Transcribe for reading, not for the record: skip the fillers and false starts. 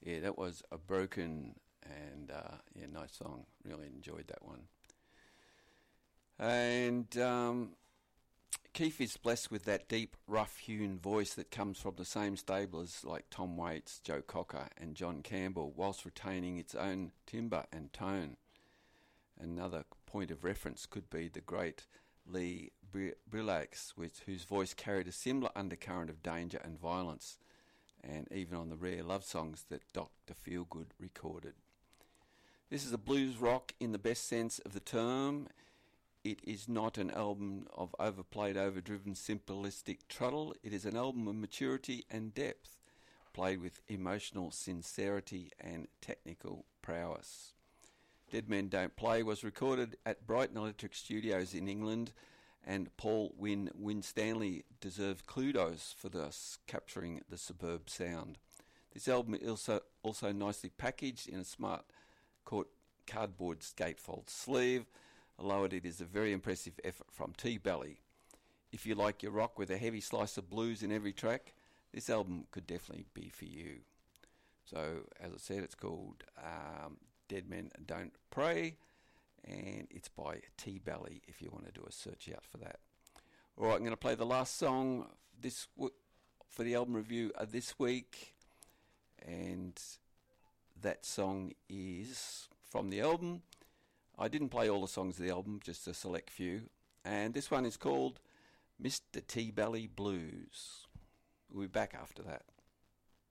Yeah, that was a broken and nice song. Really enjoyed that one. And Keith is blessed with that deep, rough-hewn voice that comes from the same stable as like Tom Waits, Joe Cocker and John Campbell, whilst retaining its own timbre and tone. Another point of reference could be the great Lee Brillax, whose voice carried a similar undercurrent of danger and violence, and even on the rare love songs that Dr. Feelgood recorded. This is a blues rock in the best sense of the term. It is not an album of overplayed, overdriven, simplistic truddle. It is an album of maturity and depth, played with emotional sincerity and technical prowess. Dead Men Don't Play was recorded at Brighton Electric Studios in England, and Paul Winstanley deserved kudos for thus capturing the superb sound. This album is also nicely packaged in a smart cardboard gatefold sleeve, although it is a very impressive effort from T-Belly. If you like your rock with a heavy slice of blues in every track, this album could definitely be for you. So, as I said, it's called Dead Men Don't Pray, and it's by T-Belly if you want to do a search out for that. Alright, I'm going to play the last song for the album review this week, and that song is from the album. I didn't play all the songs of the album, just a select few, and this one is called Mr. T-Belly Blues. We'll be back after that.